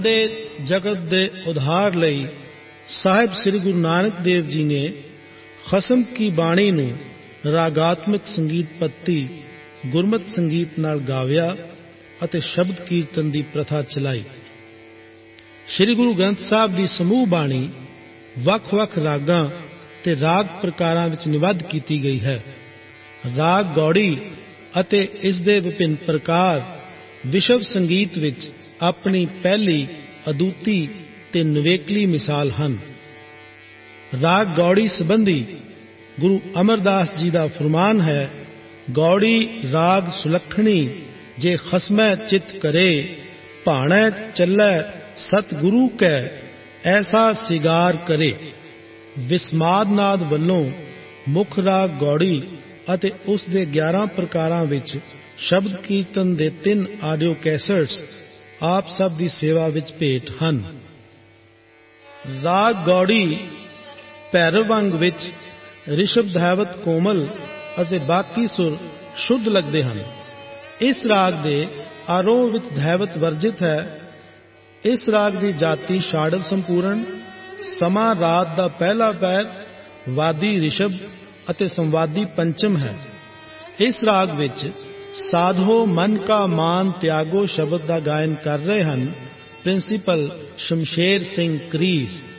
ਦੇ ਜਗਤ ਦੇ ਉਧਾਰ ਲਈ ਸਾਹਿਬ ਸ੍ਰੀ ਗੁਰੂ ਨਾਨਕ ਦੇਵ ਜੀ ਨੇ ਖਸਮ ਕੀ ਬਾਣੀ ਨੂੰ ਰਾਗਾਤਮਕ ਸੰਗੀਤ ਪੱਤੀ ਗੁਰਮਤਿ ਸੰਗੀਤ ਨਾਲ ਗਾਵਿਆ ਅਤੇ ਸ਼ਬਦ ਕੀਰਤਨ ਦੀ ਪ੍ਰਥਾ ਚਲਾਈ। ਸ੍ਰੀ ਗੁਰੂ ਗ੍ਰੰਥ ਸਾਹਿਬ ਦੀ ਸਮੂਹ ਬਾਣੀ ਵੱਖ-ਵੱਖ ਰਾਗਾਂ ਤੇ ਰਾਗ ਪ੍ਰਕਾਰਾਂ ਵਿੱਚ ਨਿਬੱਧ ਕੀਤੀ ਗਈ ਹੈ। ਰਾਗ ਗੌੜੀ ਅਤੇ ਇਸ ਦੇ ਵਿਭਿੰਨ ਪ੍ਰਕਾਰ ਵਿਸ਼ਵ ਸੰਗੀਤ ਵਿੱਚ ਆਪਣੀ ਪਹਿਲੀ ਅਦੁੱਤੀ ਤੇ ਨਿਵੇਕਲੀ ਮਿਸਾਲ ਹਨ। ਰਾਗ ਗੌੜੀ ਸੰਬੰਧੀ ਗੁਰੂ ਅਮਰਦਾਸ ਜੀ ਦਾ ਫਰਮਾਨ ਹੈ, ਗੌੜੀ ਰਾਗ ਸੁਲੱਖਣੀ ਜੇ ਖਸਮੈ ਚਿਤ ਕਰੇ, ਭਾਣੈ ਚੱਲੈ ਸਤਿਗੁਰੂ ਕੈ ਐਸਾ ਸਿਗਾਰ ਕਰੇ। ਵਿਸਮਾਦ ਨਾਦ ਵੱਲੋਂ ਮੁੱਖ ਰਾਗ ਗੌੜੀ ਅਤੇ ਉਸ ਦੇ 11 ਪ੍ਰਕਾਰਾਂ ਵਿੱਚ ਸ਼ਬਦ ਕੀਰਤਨ ਦੇ 3 ਆਡੀਓ ਕੈਸਟਸ ਆਪ ਸਭ ਦੀ ਸੇਵਾ ਵਿੱਚ ਭੇਟ ਹਨ। ਰਾਗ ਗੌੜੀ ਭੈਰਵ ਅੰਗ ਵਿੱਚ ਰਿਸ਼ਭ ਧੈਵਤ ਕੋਮਲ ਅਤੇ ਬਾਕੀ ਸੁਰ ਸ਼ੁੱਧ ਲੱਗਦੇ ਹਨ। ਇਸ ਰਾਗ ਦੇ ਆਰੋਹ ਵਿੱਚ ਧੈਵਤ ਵਰਜਿਤ ਹੈ। ਇਸ ਰਾਗ ਦੀ ਜਾਤੀ ਸ਼ਾਡਵ ਸੰਪੂਰਨ, ਸਮਾਂ ਰਾਤ ਦਾ ਪਹਿਲਾ ਪਹਿਰ, ਵਾਦੀ ਰਿਸ਼ਭ ਅਤੇ ਸੰਵਾਦੀ ਪੰਚਮ ਹੈ। ਇਸ ਰਾਗ ਵਿੱਚ ਸਾਧੋ ਮਨ ਕਾ ਮਾਨ ਤਿਆਗੋ ਸ਼ਬਦ ਦਾ ਗਾਇਨ ਕਰ ਰਹੇ ਹਨ ਪ੍ਰਿੰਸੀਪਲ ਸ਼ਮਸ਼ੇਰ ਸਿੰਘ ਕਰੀਰ।